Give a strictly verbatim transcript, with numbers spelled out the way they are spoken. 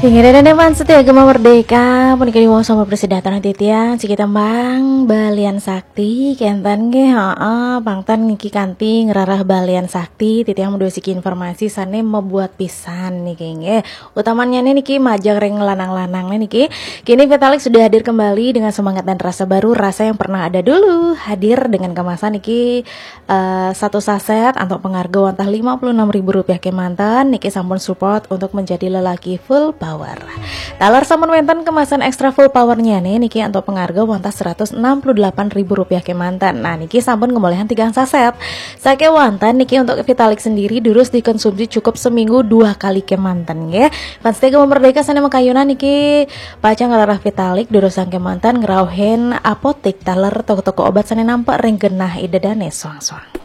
Tinggal man setia Gema Merdeka punika diwong sama presiden titian Cikita Bang Balian Sakti kentan ge heeh pangtan niki kanti ngerarah Balian Sakti titiang mendua siki informasi sane membuat pisan niki nge utamanya nih niki majang reng lanang-lanang niki kini Vitalik sudah hadir kembali dengan semangat dan rasa baru, rasa yang pernah ada dulu hadir dengan kemasan niki uh, satu saset untuk pengharga wantah lima puluh enam ribu rupiah kemantan niki sampun support untuk menjadi lelaki full power. Talar sampun wenten kemasan ekstra full powernya nih niki untuk pengharga wantah seratus enam puluh delapan ribu rupiah kemantan. Nah niki sampun kemuliaan tiga saset. Sake wantan niki untuk Vitalik sendiri durus dikonsumsi cukup seminggu dua kali kemantan ya. Fans Gema Merdeka sana makayuna niki pacang ngarah Vitalik durusan kemantan ngerauhen apotek talar toko-toko obat sana nampak reng genah idedane soang-soang.